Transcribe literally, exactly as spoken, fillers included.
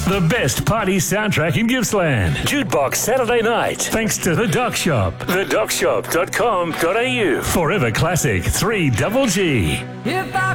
The best party soundtrack in Gippsland. Jukebox Saturday night. Thanks to The Doc Shop. the doc shop dot com dot a u. Forever Classic three Double G. If I